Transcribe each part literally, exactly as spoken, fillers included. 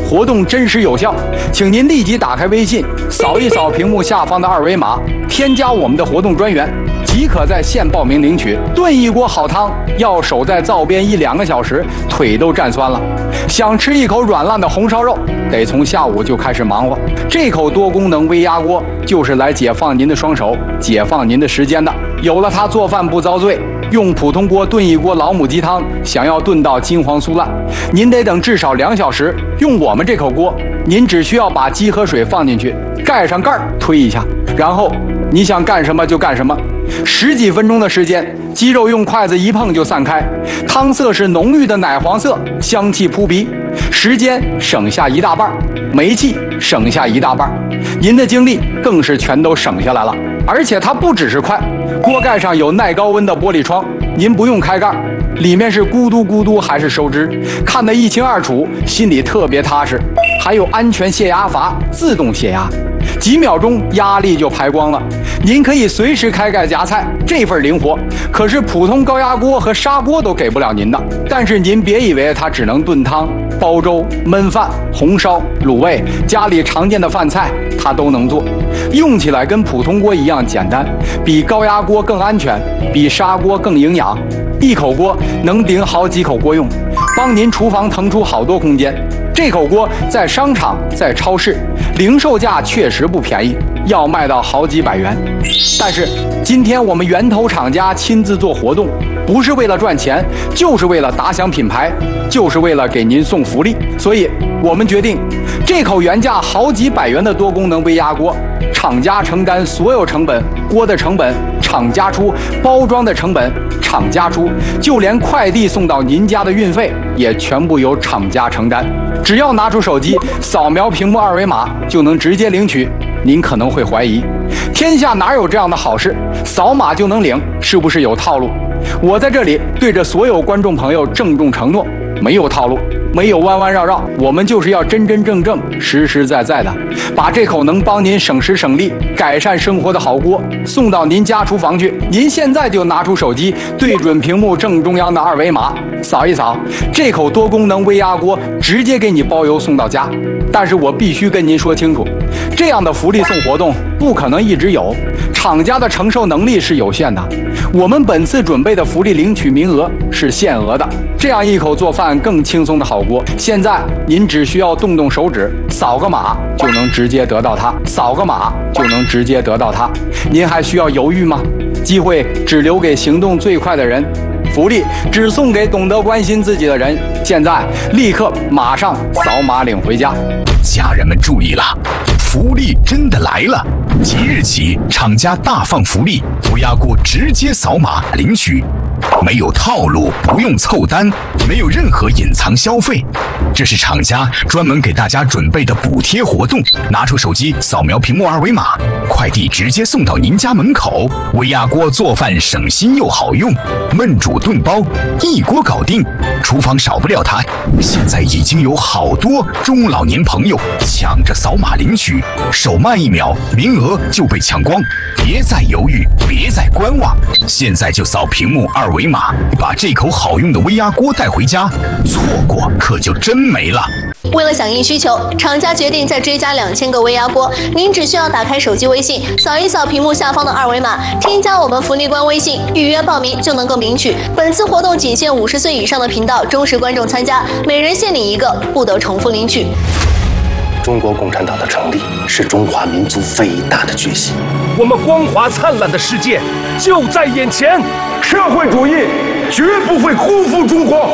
活动真实有效，请您立即打开微信，扫一扫屏幕下方的二维码，添加我们的活动专员，即可在线报名领取。炖一锅好汤要守在灶边一两个小时，腿都站酸了。想吃一口软烂的红烧肉，得从下午就开始忙活。这口多功能微压锅就是来解放您的双手，解放您的时间的。有了它，做饭不遭罪。用普通锅炖一锅老母鸡汤，想要炖到金黄酥烂，您得等至少两小时。用我们这口锅，您只需要把鸡和水放进去，盖上盖儿，推一下，然后你想干什么就干什么。十几分钟的时间，鸡肉用筷子一碰就散开，汤色是浓郁的奶黄色，香气扑鼻，时间省下一大半，煤气省下一大半，您的精力更是全都省下来了。而且它不只是快，锅盖上有耐高温的玻璃窗，您不用开盖，里面是咕嘟咕嘟还是收汁，看得一清二楚，心里特别踏实。还有安全泄压阀，自动泄压，几秒钟压力就排光了，您可以随时开盖夹菜，这份灵活可是普通高压锅和砂锅都给不了您的。但是您别以为它只能炖汤、煲粥、焖饭、红烧、卤味，家里常见的饭菜它都能做，用起来跟普通锅一样简单，比高压锅更安全，比砂锅更营养。一口锅能顶好几口锅用，帮您厨房腾出好多空间。这口锅在商场、在超市零售价确实不便宜，要卖到好几百元。但是今天我们源头厂家亲自做活动，不是为了赚钱，就是为了打响品牌，就是为了给您送福利。所以我们决定，这口原价好几百元的多功能微压锅，厂家承担所有成本，锅的成本厂家出，包装的成本厂家出，就连快递送到您家的运费也全部由厂家承担。只要拿出手机扫描屏幕二维码就能直接领取。您可能会怀疑，天下哪有这样的好事？扫码就能领，是不是有套路？我在这里对着所有观众朋友郑重承诺，没有套路，没有弯弯绕绕，我们就是要真真正正、实实在在的把这口能帮您省时省力、改善生活的好锅送到您家厨房去。您现在就拿出手机，对准屏幕正中央的二维码，扫一扫，这口多功能微压锅直接给你包邮送到家。但是我必须跟您说清楚，这样的福利送活动不可能一直有，厂家的承受能力是有限的。我们本次准备的福利领取名额是限额的，这样一口做饭更轻松的好锅，现在您只需要动动手指，扫个码就能直接得到它，扫个码就能直接得到它。您还需要犹豫吗？机会只留给行动最快的人，福利只送给懂得关心自己的人。现在立刻马上扫码领回家。 家人们注意了，福利真的来了！即日起，厂家大放福利，微压锅直接扫码领取，没有套路，不用凑单，没有任何隐藏消费，这是厂家专门给大家准备的补贴活动。拿出手机扫描屏幕二维码，快递直接送到您家门口。微压锅做饭省心又好用，焖煮炖煲一锅搞定，厨房少不了它。现在已经有好多中老年朋友抢着扫码领取，手慢一秒，名额就被抢光。别再犹豫，别再观望，现在就扫屏幕二维码，把这口好用的微压锅带回家，错过可就真没了。 为了响应需求，厂家决定再追加两千个微压锅。您只需要打开手机微信，扫一扫屏幕下方的二维码，添加我们福利官微信，预约报名就能够领取。本次活动仅限五十岁以上的频道忠实观众参加，每人限领一个，不得重复领取。 中国共产党的成立是中华民族伟大的决心， 我们光华灿烂的世界就在眼前， 社会主义绝不会辜负中国。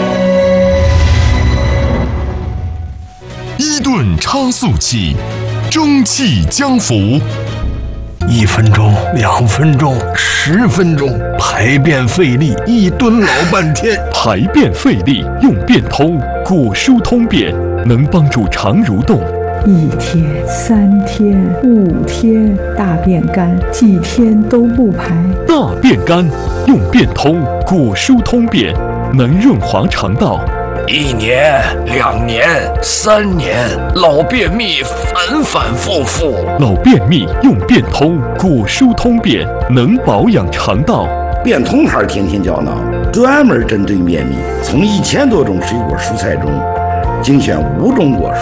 伊顿差速器，蒸汽将服。 一分钟、两分钟、十分钟，排便费力，一蹲老半天。 排便费力用便通，果蔬通便，能帮助肠蠕动。 一天、三天、五天，大便干，几天都不排。 大便干用便通，果蔬通便，能润滑肠道。 一年、两年、三年，老便秘反反复复。 老便秘用便通，果蔬通便，能保养肠道。 便通牌天天胶囊，专门针对便秘，从一千多种水果蔬菜中精选五种果蔬，